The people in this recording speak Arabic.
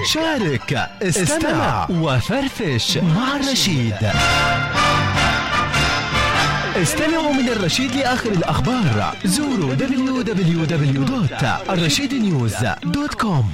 شارك، استمع وفرفش مع الرشيد. استمعوا من الرشيد لآخر الأخبار. زوروا www.الرشيدنيوز.com.